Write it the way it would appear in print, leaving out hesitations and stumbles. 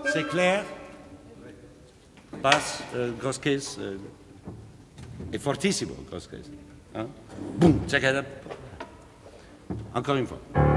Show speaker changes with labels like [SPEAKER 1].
[SPEAKER 1] C'est clair? Passe, grosse caisse. Et fortissimo, grosse caisse. Hein? Boum, check it up. Encore une fois.